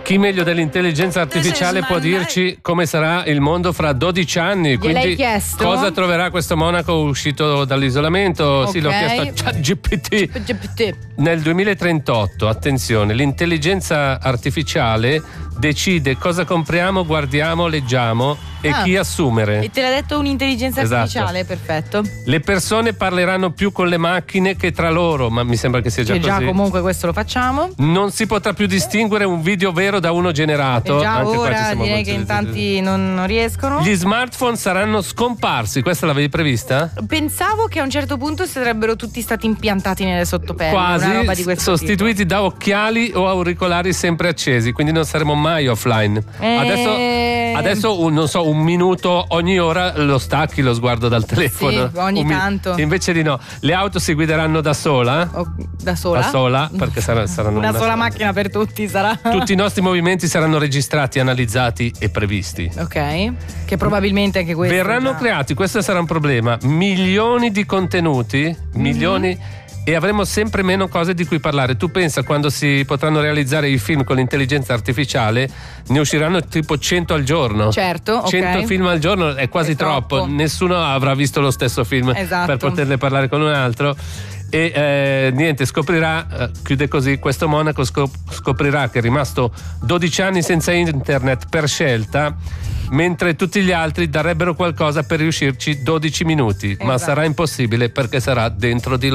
Chi meglio dell'intelligenza artificiale può dirci come sarà il mondo fra 12 anni? Quindi cosa troverà questo monaco uscito dall'isolamento? Okay. Sì, l'ho chiesto a ChatGPT. Nel 2038, attenzione, l'intelligenza artificiale decide cosa compriamo, guardiamo, leggiamo e chi assumere. E te l'ha detto un'intelligenza artificiale, perfetto. Le persone parleranno più con le macchine che tra loro, ma mi sembra che sia già così. Già comunque questo lo facciamo. Non si potrà più distinguere un video vero da uno generato. E già anche ora direi che in tanti non riescono. Gli smartphone saranno scomparsi, questa l'avevi prevista? Pensavo che a un certo punto sarebbero tutti stati impiantati nelle sottopelle. Quasi, una roba di questo sostituiti tipo. da occhiali o auricolari sempre accesi, quindi non saremo mai offline. Adesso non so, un minuto ogni ora lo stacchi lo sguardo dal telefono. Sì, ogni tanto. Invece di no. Le auto si guideranno da sola? Da sola? Da sola, perché saranno una sola macchina per tutti sarà. Tutti i nostri movimenti saranno registrati, analizzati e previsti. Ok, che probabilmente anche questo verranno creati, questo sarà un problema, milioni di contenuti, milioni, e avremo sempre meno cose di cui parlare. Tu pensa, quando si potranno realizzare i film con l'intelligenza artificiale, ne usciranno tipo 100 al giorno. Certo, 100 film al giorno è quasi troppo. Nessuno avrà visto lo stesso film per poterne parlare con un altro. E niente, scoprirà, chiude così, questo monaco scoprirà che è rimasto 12 anni senza internet per scelta, mentre tutti gli altri darebbero qualcosa per riuscirci 12 minuti, ma sarà impossibile perché sarà dentro di loro.